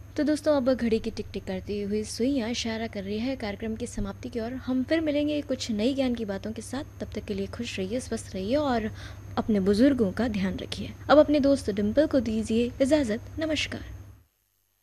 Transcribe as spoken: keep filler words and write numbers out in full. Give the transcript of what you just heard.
तो दोस्तों अब घड़ी की टिक टिक करती हुई सुइयां इशारा कर रही है कार्यक्रम की समाप्ति की ओर। हम फिर मिलेंगे कुछ नई ज्ञान की बातों के साथ। तब तक के लिए खुश रहिए, स्वस्थ रहिए और अपने बुजुर्गों का ध्यान रखिए। अब अपने दोस्त डिम्पल को दीजिए इजाज़त। नमस्कार।